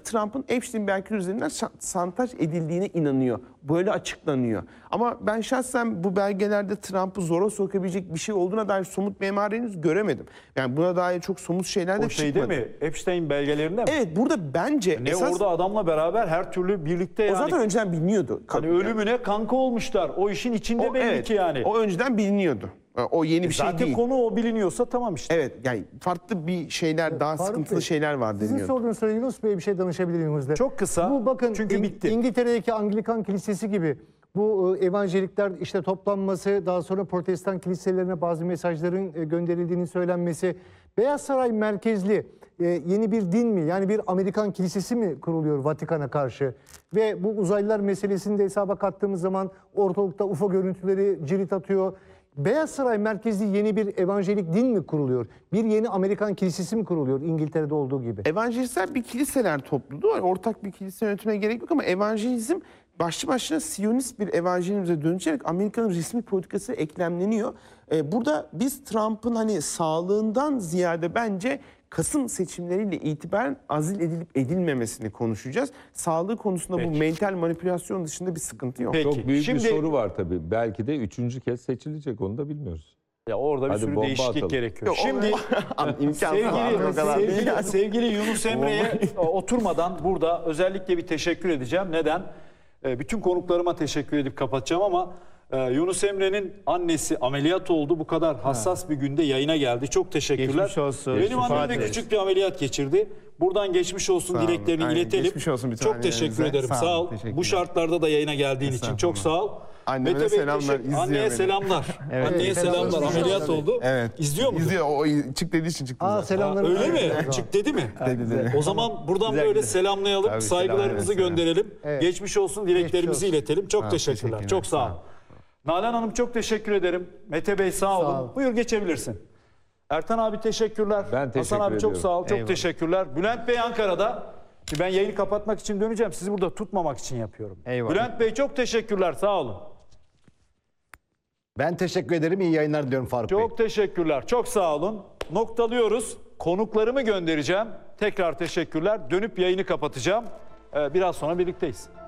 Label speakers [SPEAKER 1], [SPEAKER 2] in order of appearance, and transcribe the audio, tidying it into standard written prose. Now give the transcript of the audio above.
[SPEAKER 1] Trump'ın Epstein belgeleri üzerinden şantaj edildiğine inanıyor. Böyle açıklanıyor. Ama ben şahsen bu belgelerde Trump'ı zora sokabilecek bir şey olduğuna dair somut bir emare henüz göremedim. Yani buna dair çok somut şeyler de
[SPEAKER 2] O şey
[SPEAKER 1] çıkmadı.
[SPEAKER 2] değil mi? Epstein belgelerinde mi?
[SPEAKER 1] Evet, burada bence
[SPEAKER 2] Ne
[SPEAKER 1] esas...
[SPEAKER 2] orada adamla beraber her türlü birlikte
[SPEAKER 1] O
[SPEAKER 2] yani.
[SPEAKER 1] zaten önceden biliniyordu.
[SPEAKER 2] Hani ölümüne kanka olmuşlar. O işin içinde belli
[SPEAKER 1] evet,
[SPEAKER 2] ki yani.
[SPEAKER 1] O önceden biliniyordu. O yeni bir şey
[SPEAKER 2] Zaten
[SPEAKER 1] değil.
[SPEAKER 2] konu o biliniyorsa tamam işte.
[SPEAKER 1] Evet, yani farklı bir şeyler, daha
[SPEAKER 3] Faruk
[SPEAKER 1] sıkıntılı
[SPEAKER 3] Bey,
[SPEAKER 1] şeyler var
[SPEAKER 3] Sizin
[SPEAKER 1] deniyordu.
[SPEAKER 3] sorduğunuz soruya Yunus Bey'e bir şey danışabilir miyim Yunus?
[SPEAKER 2] Çok kısa,
[SPEAKER 3] Bu bakın
[SPEAKER 2] çünkü bitti.
[SPEAKER 3] İngiltere'deki Anglikan Kilisesi gibi bu evangelikler işte toplanması, daha sonra Protestan kiliselerine bazı mesajların gönderildiğini söylenmesi, Beyaz Saray merkezli yeni bir din mi, yani bir Amerikan kilisesi mi kuruluyor Vatikan'a karşı? Ve bu uzaylılar meselesini de hesaba kattığımız zaman ortalıkta UFO görüntüleri cirit atıyor. Beyaz Saray merkezli yeni bir evangelik din mi kuruluyor? Bir yeni Amerikan kilisesi mi kuruluyor İngiltere'de olduğu gibi?
[SPEAKER 1] Evangelistler bir kiliseler topluluğu. Ortak bir kilise yönetimine gerek yok ama evangelizm başlı başına Siyonist bir evangelizme dönüşerek Amerika'nın resmi politikası eklemleniyor. Burada biz Trump'ın hani sağlığından ziyade bence Kasım seçimleriyle itibaren azil edilip edilmemesini konuşacağız. Sağlığı konusunda bu mental manipülasyon dışında bir sıkıntı yok.
[SPEAKER 2] Peki.
[SPEAKER 4] Çok büyük
[SPEAKER 2] Şimdi-
[SPEAKER 4] bir soru var tabii. Belki de 3. kez seçilecek, onu da bilmiyoruz.
[SPEAKER 2] Ya orada bir
[SPEAKER 4] Hadi
[SPEAKER 2] sürü
[SPEAKER 4] bomba
[SPEAKER 2] değişiklik
[SPEAKER 4] atalım.
[SPEAKER 2] gerekiyor.
[SPEAKER 1] Yok,
[SPEAKER 2] Şimdi
[SPEAKER 1] imkansız abi, o kadar değil yani.
[SPEAKER 2] sevgili Yunus Emre'ye oturmadan burada özellikle bir teşekkür edeceğim. Neden? Bütün konuklarıma teşekkür edip kapatacağım ama Yunus Emre'nin annesi ameliyat oldu. Bu kadar hassas bir günde yayına geldi. Çok teşekkürler.
[SPEAKER 5] Geçmiş olsun.
[SPEAKER 2] Benim
[SPEAKER 5] Şifa
[SPEAKER 2] annem de
[SPEAKER 5] dileriz.
[SPEAKER 2] küçük bir ameliyat geçirdi. Buradan geçmiş olsun
[SPEAKER 1] Sağ olun.
[SPEAKER 2] dileklerini
[SPEAKER 1] Aynen,
[SPEAKER 2] iletelim.
[SPEAKER 1] geçmiş olsun bir
[SPEAKER 2] Çok
[SPEAKER 1] tane
[SPEAKER 2] teşekkür
[SPEAKER 1] elinize.
[SPEAKER 2] ederim.
[SPEAKER 1] Sağ
[SPEAKER 2] Sağ
[SPEAKER 1] olun,
[SPEAKER 2] ol.
[SPEAKER 1] teşekkürler.
[SPEAKER 2] Bu şartlarda da yayına geldiğin için çok sağ ol.
[SPEAKER 1] Anneme
[SPEAKER 2] Mete
[SPEAKER 1] de
[SPEAKER 2] Bey,
[SPEAKER 1] selamlar,
[SPEAKER 2] teşekkür-
[SPEAKER 1] izliyor
[SPEAKER 2] Anneye
[SPEAKER 1] beni.
[SPEAKER 2] selamlar. Anneye
[SPEAKER 3] selamlar.
[SPEAKER 2] selamlar. Ameliyat oldu.
[SPEAKER 1] Evet.
[SPEAKER 2] İzliyor mu?
[SPEAKER 1] İzliyor. O çık dediği için çıktı zaten.
[SPEAKER 3] Selamlar.
[SPEAKER 2] Öyle mi? Çık dedi mi?
[SPEAKER 1] Dedi.
[SPEAKER 2] O zaman buradan
[SPEAKER 5] Güzel,
[SPEAKER 2] böyle
[SPEAKER 5] güzel.
[SPEAKER 2] selamlayalım,
[SPEAKER 1] Tabii,
[SPEAKER 2] saygılarımızı
[SPEAKER 1] selam,
[SPEAKER 2] gönderelim.
[SPEAKER 3] Evet.
[SPEAKER 2] Geçmiş olsun dileklerimizi
[SPEAKER 3] Geçmiş olsun.
[SPEAKER 2] iletelim. Çok
[SPEAKER 1] Sağ ol,
[SPEAKER 2] teşekkürler.
[SPEAKER 1] teşekkürler.
[SPEAKER 2] Çok sağ ol. Nalan Hanım çok teşekkür ederim. Mete Bey sağ olun.
[SPEAKER 3] ol.
[SPEAKER 2] Buyur geçebilirsin. Ertan abi teşekkürler.
[SPEAKER 4] Ben teşekkür
[SPEAKER 2] Hasan abi çok
[SPEAKER 4] ediyorum.
[SPEAKER 2] sağ ol. Çok
[SPEAKER 5] Eyvallah.
[SPEAKER 2] teşekkürler. Bülent Bey Ankara'da. Ben yayını kapatmak için döneceğim. Sizi burada tutmamak için yapıyorum.
[SPEAKER 5] Eyvallah.
[SPEAKER 2] Bülent Bey çok teşekkürler. Sağ olun.
[SPEAKER 6] Ben teşekkür ederim. İyi yayınlar diliyorum Faruk Bey.
[SPEAKER 2] Çok teşekkürler. Çok sağ olun. Noktalıyoruz. Konuklarımı göndereceğim. Tekrar teşekkürler. Dönüp yayını kapatacağım. Biraz sonra birlikteyiz.